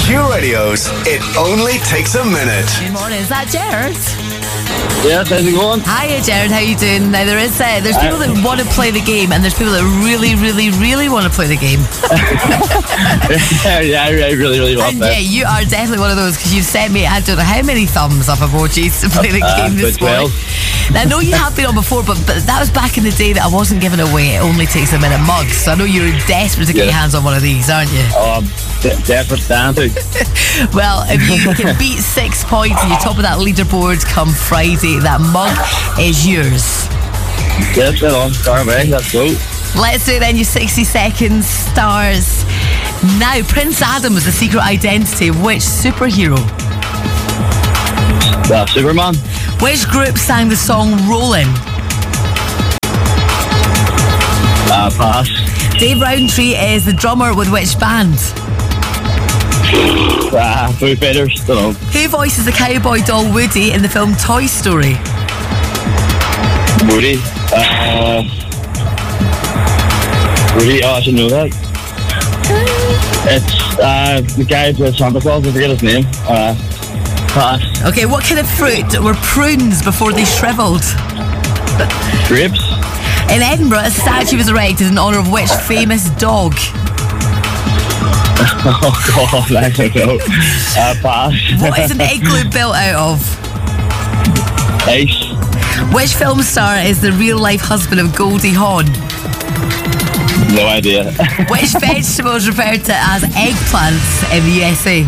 Q Radio's It Only Takes a Minute. Good morning, is that Jared? Yeah, how's it going? Hiya Jared, how you doing? Now there's people that want to play the game, and there's people that really, really, really want to play the game. yeah, I really want And that. yeah, you are definitely one of those, because you've sent me, I don't know how many thumbs up emojis to play the game this morning. 12. Now, I know you have been on before, but that was back in the day that I wasn't giving away It Only Takes a Minute mugs, so I know you're desperate to get your hands on one of these, aren't you? Oh, desperate standard. Well, if you can beat 6 points and you're top of that leaderboard come Friday, that mug is yours. Yes, it on. Star away. Let's go. Let's do it then, you 60 seconds stars. Now, Prince Adam was the secret identity of which superhero? Superman. Which group sang the song Rollin'? Pass. Dave Rowntree is the drummer with which band? Foo Fighters. Don't know. Who voices the cowboy doll Woody in the film Toy Story? Woody. Woody. Oh, I should know that. It's the guy with Santa Claus. I forget his name. Pass. Okay, what kind of fruit were prunes before they shriveled? Grapes. In Edinburgh, a statue was erected in honour of which famous dog? Oh God, I don't know. Pass. What is an igloo built out of? Ice. Which film star is the real-life husband of Goldie Hawn? No idea. Which vegetable is referred to as eggplants in the USA?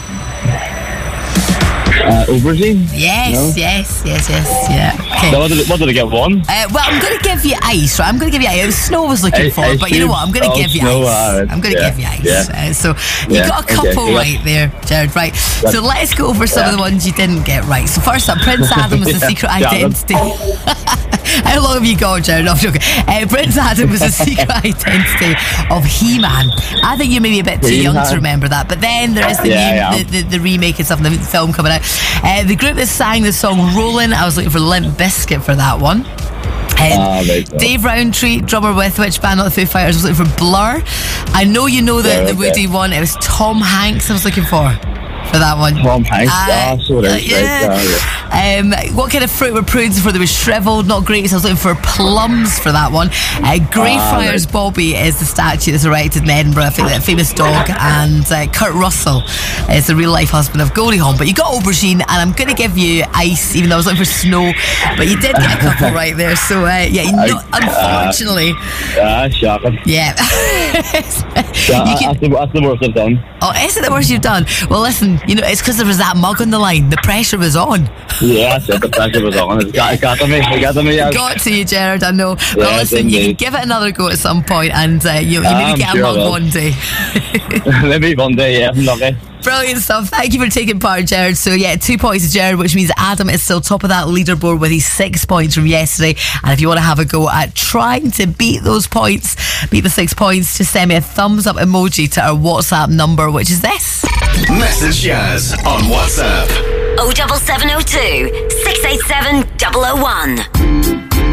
Aubergine? Yes, No? yes, yeah. Okay. So what did I get? One? Well, I'm going to give you ice, right? I'm going to give you ice. It was Snow I was looking for, Ice but you know what? I'm going to cubes? give you Snow, ice. I'm going to give you ice. yeah. So you Yeah, got a couple okay, yeah. right there, Jared, right? So let's go over some of the ones you didn't get right. So first up, Prince Adam was the secret identity. How long have you got, Jared? No, I'm joking. Prince Adam was the secret identity of He-Man. I think you may be a bit too young to remember that, but then there is the remake and stuff, and the film coming out. The group that sang the song Rollin', I was looking for Limp Bizkit for that one. Dave Rowntree, drummer with which band? Not the Foo Fighters. I was looking for Blur. I know you know the Woody one. It was Tom Hanks I was looking for that one. Tom Hanks. So it is. Yeah. What kind of fruit were prunes before they were shriveled? Not grapes. I was looking for plums for that one. Greyfriars Bobby is the statue that's erected in Edinburgh, a famous dog, and Kurt Russell is the real life husband of Goldie Hawn. But you got aubergine, and I'm going to give you ice, even though I was looking for snow. But you did get a couple right there, so unfortunately. Shocking. Yeah. That's the worst I've done. Oh, is it the worst you've done? Well, listen, it's because there was that mug on the line. The pressure was on. Yeah, that's it. The pressure was on. It got to me. Yes. Got to you, Jared, I know. Well, Yeah, listen, you can give it another go at some point, and you maybe get a mug one day. Maybe one day, yeah. I'm lucky. Brilliant stuff. Thank you for taking part, Jared. So, 2 points to Jared, which means Adam is still top of that leaderboard with his 6 points from yesterday. And if you want to have a go at trying to beat those points, beat the 6 points, just send me a thumbs up emoji to our WhatsApp number, which is this. Message Jazz on WhatsApp. 07702 687 001.